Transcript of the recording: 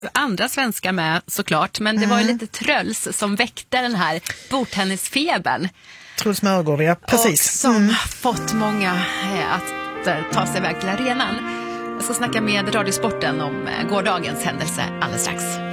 andra svenskar med såklart, men det var ju lite Tröls som väckte den här bordtennisfebern. Truls Mörgård, ja, precis. Och som fått många att ta sig iväg till arenan. Jag ska snacka med Radiosporten om gårdagens händelse alldeles strax.